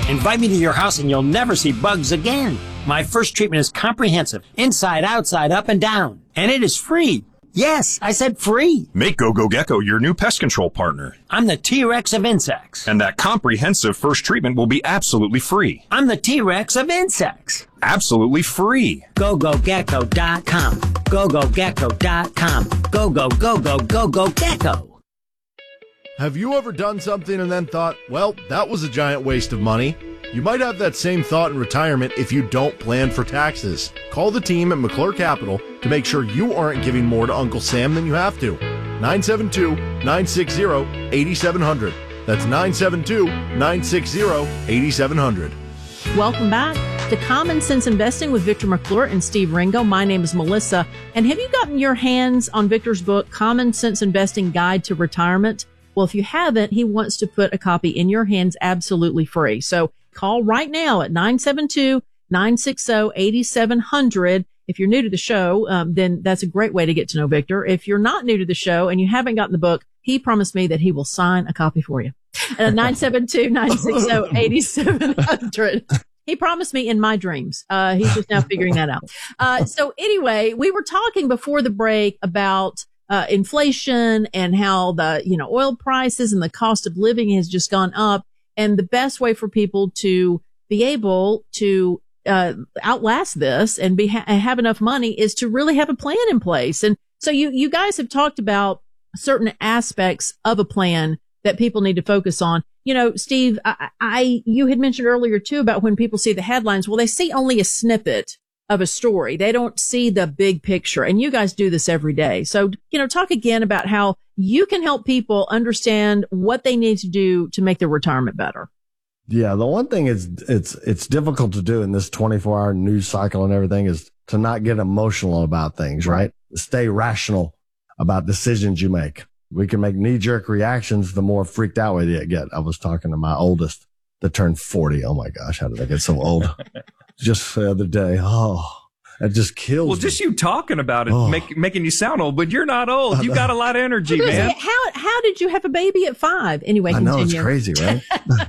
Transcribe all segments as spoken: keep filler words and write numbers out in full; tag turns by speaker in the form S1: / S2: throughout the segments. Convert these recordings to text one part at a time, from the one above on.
S1: Invite me to your house and you'll never see bugs again. My first treatment is comprehensive, inside, outside, up and down. And it is free. Yes, I said free.
S2: Make GoGo Gecko your new pest control partner.
S1: I'm the T-Rex of insects.
S2: And that comprehensive first treatment will be absolutely free.
S1: I'm the T-Rex of insects.
S2: Absolutely free.
S1: go go gecko dot com. go go gecko dot com. Go, go, go, go, go, go, gecko.
S3: Have you ever done something and then thought, well, that was a giant waste of money? You might have that same thought in retirement if you don't plan for taxes. Call the team at McClure Capital to make sure you aren't giving more to Uncle Sam than you have to. nine seven two, nine six zero, eight seven zero zero. That's nine seven two, nine six zero, eight seven zero zero.
S4: Welcome back to Common Sense Investing with Victor McClure and Steve Ringo. My name is Melissa. And have you gotten your hands on Victor's book, Common Sense Investing Guide to Retirement? Well, if you haven't, he wants to put a copy in your hands absolutely free. So call right now at nine seven two, nine six zero, eight seven zero zero. If you're new to the show, um, then that's a great way to get to know Victor. If you're not new to the show and you haven't gotten the book, he promised me that he will sign a copy for you. Uh, nine seven two, nine six zero, eight seven zero zero. He promised me in my dreams. Uh, he's just now figuring that out. Uh, so anyway, we were talking before the break about uh, inflation and how the, you know, oil prices and the cost of living has just gone up. And the best way for people to be able to uh, outlast this and be ha- have enough money is to really have a plan in place. And so you you guys have talked about certain aspects of a plan that people need to focus on. You know, Steve, I, I you had mentioned earlier too about when people see the headlines. Well, they see only a snippet of a story. They don't see the big picture. And you guys do this every day. So, you know, talk again about how you can help people understand what they need to do to make their retirement better.
S5: Yeah. The one thing is it's, it's difficult to do in this twenty-four hour news cycle and everything is to not get emotional about things, right? Stay rational about decisions you make. We can make knee jerk reactions the more freaked out we get. I was talking to my oldest that turned forty. Oh my gosh. How did I get so old? Just the other day. Oh, it just kills
S6: Well,
S5: me.
S6: just you talking about it,
S5: Oh.
S6: make, making you sound old, but you're not old. You got a lot of energy, man.
S4: How, how did you have a baby at five? Anyway,
S5: I
S4: continue.
S5: know it's crazy, right?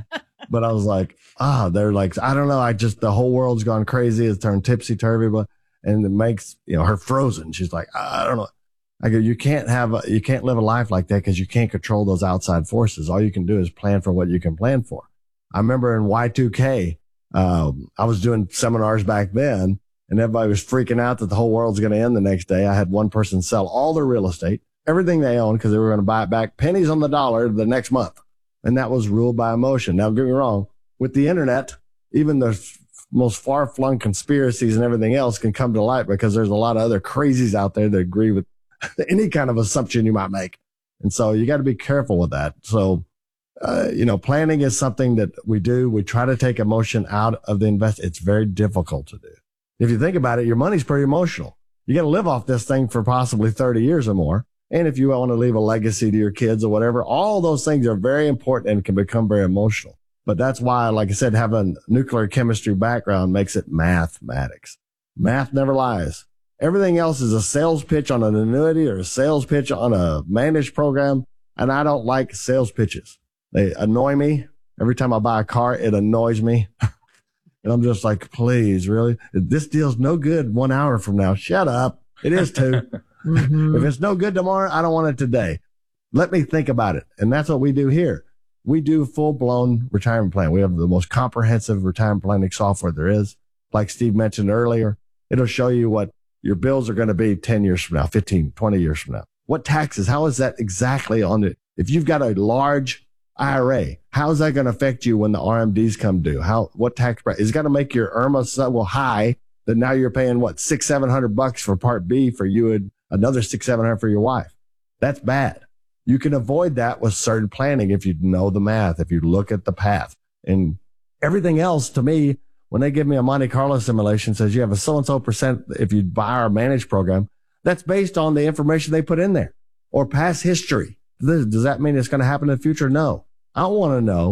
S5: But I was like, ah, they're like, I don't know. I just, the whole world's gone crazy. It's turned tipsy turvy, but, and it makes, you know, her frozen. She's like, I don't know. I go, you can't have, a, you can't live a life like that because you can't control those outside forces. All you can do is plan for what you can plan for. I remember in Y two K, um, I was doing seminars back then and everybody was freaking out that the whole world's going to end the next day. I had one person sell all their real estate, everything they owned, because they were going to buy it back pennies on the dollar the next month. And that was ruled by emotion. Now, don't get me wrong. With the internet, even the f- most far-flung conspiracies and everything else can come to light because there's a lot of other crazies out there that agree with any kind of assumption you might make. And so you got to be careful with that. So, uh, you know, planning is something that we do. We try to take emotion out of the invest. It's very difficult to do. If you think about it, your money's pretty emotional. You got to live off this thing for possibly thirty years or more. And if you want to leave a legacy to your kids or whatever, all those things are very important and can become very emotional. But that's why, like I said, having a nuclear chemistry background makes it mathematics. Math never lies. Everything else is a sales pitch on an annuity or a sales pitch on a managed program. And I don't like sales pitches. They annoy me. Every time I buy a car, it annoys me. And I'm just like, please, really? This deal's no good one hour from now. Shut up. It is too. Mm-hmm. If it's no good tomorrow, I don't want it today. Let me think about it. And that's what we do here. We do full blown retirement plan. We have the most comprehensive retirement planning software there is. Like Steve mentioned earlier, it'll show you what your bills are going to be ten years from now, fifteen, twenty years from now. What taxes? How is that exactly on it? If you've got a large I R A, how is that going to affect you when the R M Ds come due? How, what tax bracket? Is it going to make your I R M A so well high that now you're paying what, six, seven hundred bucks for part B for you and another six, seven hundred for your wife? That's bad. You can avoid that with certain planning if you know the math, if you look at the path. And everything else, to me, when they give me a Monte Carlo simulation, says you have a so-and-so percent if you buy our managed program, that's based on the information they put in there or past history. Does that mean it's going to happen in the future? No. I want to know